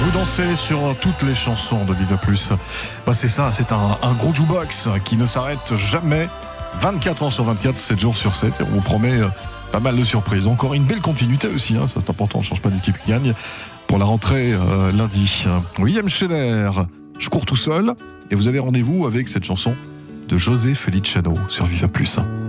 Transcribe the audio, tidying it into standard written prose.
Vous dansez sur toutes les chansons de Viva Plus. Bah c'est ça, c'est un gros jukebox qui ne s'arrête jamais. 24 heures sur 24, 7 jours sur 7. Et on vous promet pas mal de surprises. Encore une belle continuité aussi, ça c'est important, on ne change pas d'équipe qui gagne. Pour la rentrée lundi. William Scheller, Je cours tout seul. Et vous avez rendez-vous avec cette chanson de José Feliciano sur Viva Plus.